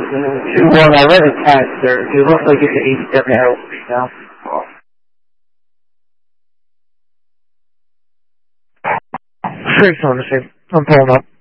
2-1, I read a text there. It looks like it's an 8-step arrow now. Freaks on the same. I'm pulling up.